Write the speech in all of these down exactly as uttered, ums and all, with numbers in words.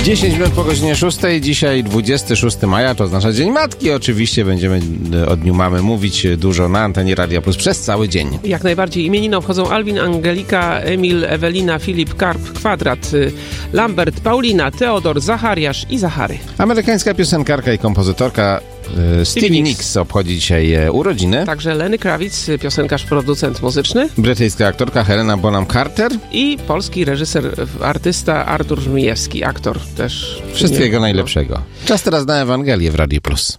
dziesięć minut po godzinie szóstej, dzisiaj dwudziestego szóstego maja, to oznacza Dzień Matki. Oczywiście będziemy o Dniu Mamy mówić dużo na antenie Radia Plus przez cały dzień. Jak najbardziej. Imieniny obchodzą Alwin, Angelika, Emil, Ewelina, Filip, Karp, Kwadrat, Lambert, Paulina, Teodor, Zachariasz i Zachary. Amerykańska piosenkarka i kompozytorka e, Stevie Nicks obchodzi dzisiaj e, urodziny. Także Lenny Kravitz, piosenkarz, producent muzyczny. Brytyjska aktorka Helena Bonham Carter. I polski reżyser, artysta Artur Żmijewski, aktor też. Wszystkiego najlepszego. Czas teraz na Ewangelię w Radiu Plus.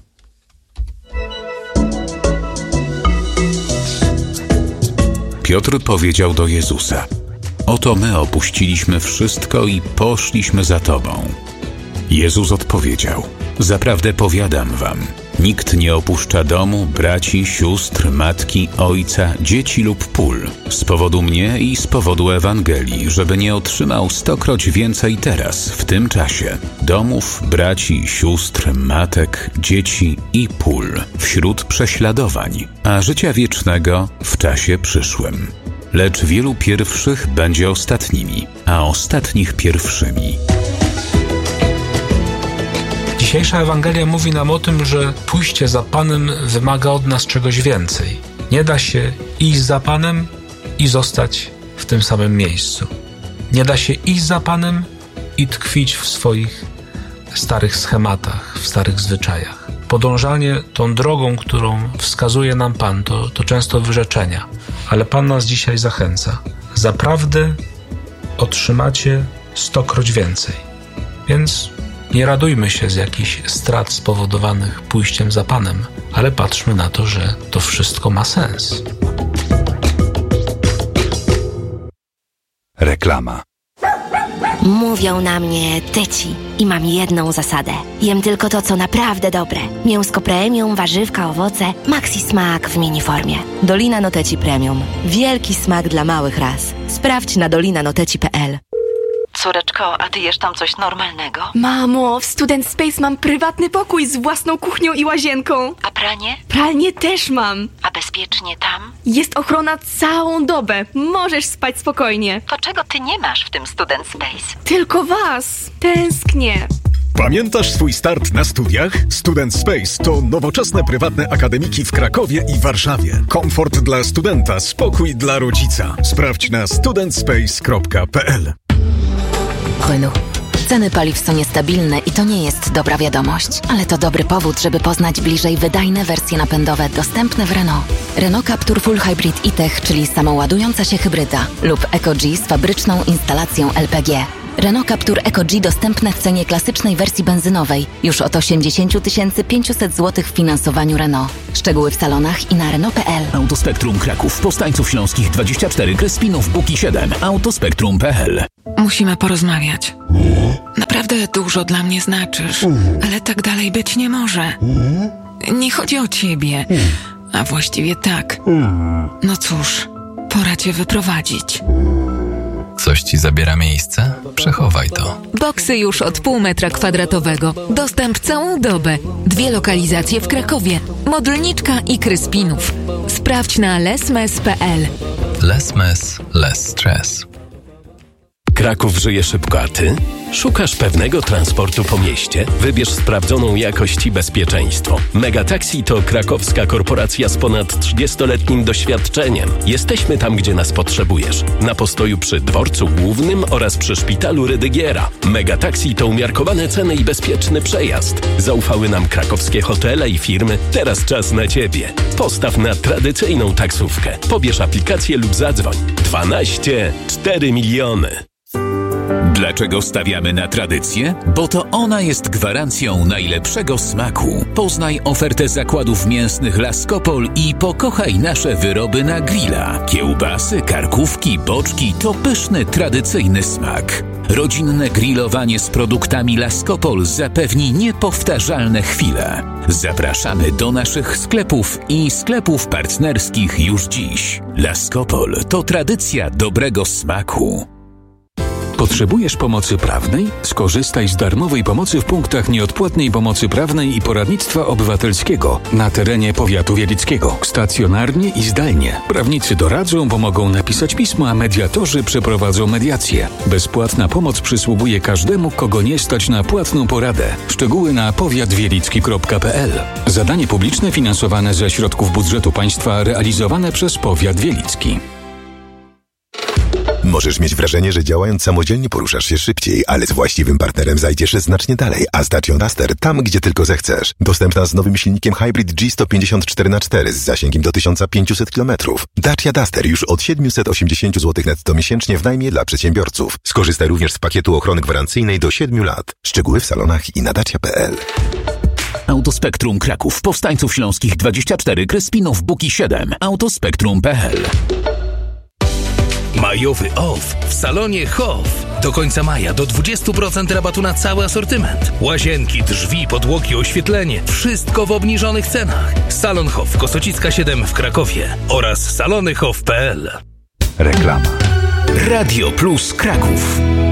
Piotr powiedział do Jezusa: oto my opuściliśmy wszystko i poszliśmy za Tobą. Jezus odpowiedział: zaprawdę powiadam wam, nikt nie opuszcza domu, braci, sióstr, matki, ojca, dzieci lub pól z powodu mnie i z powodu Ewangelii, żeby nie otrzymał stokroć więcej teraz, w tym czasie, domów, braci, sióstr, matek, dzieci i pól wśród prześladowań, a życia wiecznego w czasie przyszłym. Lecz wielu pierwszych będzie ostatnimi, a ostatnich pierwszymi. Dzisiejsza Ewangelia mówi nam o tym, że pójście za Panem wymaga od nas czegoś więcej. Nie da się iść za Panem i zostać w tym samym miejscu. Nie da się iść za Panem i tkwić w swoich starych schematach, w starych zwyczajach. Podążanie tą drogą, którą wskazuje nam Pan, to, to często wyrzeczenia. Ale Pan nas dzisiaj zachęca. Zaprawdę otrzymacie stokroć więcej. Więc nie radujmy się z jakichś strat spowodowanych pójściem za Panem, ale patrzmy na to, że to wszystko ma sens. Reklama. Mówią na mnie tyci i mam jedną zasadę. Jem tylko to, co naprawdę dobre. Mięsko premium, warzywka, owoce, maxi smak w miniformie. Dolina Noteci Premium. Wielki smak dla małych ras. Sprawdź na dolina noteci kropka p l. Córeczko, a ty jesz tam coś normalnego? Mamo, w Student Space mam prywatny pokój z własną kuchnią i łazienką. A pranie? Pralnię też mam. A bezpiecznie tam? Jest ochrona całą dobę. Możesz spać spokojnie. To czego ty nie masz w tym Student Space? Tylko was. Tęsknię. Pamiętasz swój start na studiach? Student Space to nowoczesne prywatne akademiki w Krakowie i Warszawie. Komfort dla studenta, spokój dla rodzica. Sprawdź na student space kropka p l. Renault. Ceny paliw są niestabilne i to nie jest dobra wiadomość, ale to dobry powód, żeby poznać bliżej wydajne wersje napędowe dostępne w Renault. Renault Captur Full Hybrid e-Tech, czyli samoładująca się hybryda, lub EcoG z fabryczną instalacją L P G. Renault Captur EcoG dostępne w cenie klasycznej wersji benzynowej już od osiemdziesiąt tysięcy pięćset złotych w finansowaniu Renault. Szczegóły w salonach i na Renault kropka p l. Autospektrum Kraków, Powstańców Śląskich dwadzieścia cztery, Krespinów, Buki siedem. Autospektrum kropka p l. Musimy porozmawiać. Naprawdę dużo dla mnie znaczysz, ale tak dalej być nie może. Nie chodzi o ciebie, a właściwie tak. No cóż, pora cię wyprowadzić. Coś ci zabiera miejsce? Przechowaj to. Boksy już od pół metra kwadratowego. Dostęp całą dobę. Dwie lokalizacje w Krakowie. Modlniczka i Kryspinów. Sprawdź na lesmes kropka p l. Lesmes, less stress. Kraków żyje szybko, a ty? Szukasz pewnego transportu po mieście? Wybierz sprawdzoną jakość i bezpieczeństwo. Megataxi to krakowska korporacja z ponad trzydziestoletnim doświadczeniem. Jesteśmy tam, gdzie nas potrzebujesz. Na postoju przy dworcu głównym oraz przy szpitalu Rydygiera. Megataxi to umiarkowane ceny i bezpieczny przejazd. Zaufały nam krakowskie hotele i firmy. Teraz czas na ciebie. Postaw na tradycyjną taksówkę. Pobierz aplikację lub zadzwoń. dwanaście cztery miliony. Dlaczego stawiamy na tradycję? Bo to ona jest gwarancją najlepszego smaku. Poznaj ofertę zakładów mięsnych Laskopol i pokochaj nasze wyroby na grilla. Kiełbasy, karkówki, boczki to pyszny, tradycyjny smak. Rodzinne grillowanie z produktami Laskopol zapewni niepowtarzalne chwile. Zapraszamy do naszych sklepów i sklepów partnerskich już dziś. Laskopol to tradycja dobrego smaku. Potrzebujesz pomocy prawnej? Skorzystaj z darmowej pomocy w punktach nieodpłatnej pomocy prawnej i poradnictwa obywatelskiego na terenie powiatu wielickiego. Stacjonarnie i zdalnie. Prawnicy doradzą, pomogą napisać pismo, a mediatorzy przeprowadzą mediację. Bezpłatna pomoc przysługuje każdemu, kogo nie stać na płatną poradę. Szczegóły na powiat wielicki kropka p l. Zadanie publiczne finansowane ze środków budżetu państwa, realizowane przez powiat wielicki. Możesz mieć wrażenie, że działając samodzielnie poruszasz się szybciej, ale z właściwym partnerem zajdziesz znacznie dalej, a z Dacia Duster tam, gdzie tylko zechcesz. Dostępna z nowym silnikiem Hybrid G sto pięćdziesiąt cztery na cztery z zasięgiem do tysiąc pięćset kilometrów. Dacia Duster już od siedemset osiemdziesiąt złotych netto miesięcznie w najmie dla przedsiębiorców. Skorzystaj również z pakietu ochrony gwarancyjnej do siedmiu lat. Szczegóły w salonach i na dacia kropka p l. Autospektrum Kraków, Powstańców Śląskich dwadzieścia cztery, Krespinów, Buki siedem, autospektrum kropka p l. Majowy off w salonie Hof. Do końca maja do dwadzieścia procent rabatu na cały asortyment. Łazienki, drzwi, podłogi, oświetlenie. Wszystko w obniżonych cenach. Salon Hof, Kosocicka siedem w Krakowie oraz salony hof kropka p l. Reklama. Radio Plus Kraków.